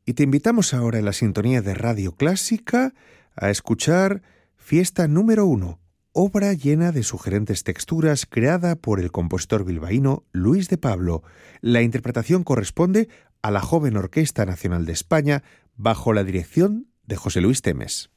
Y te invitamos ahora en la sintonía de Radio Clásica a escuchar Fiesta número 1, obra llena de sugerentes texturas creada por el compositor bilbaíno Luis de Pablo. La interpretación corresponde a la Joven Orquesta Nacional de España bajo la dirección de José Luis Temes.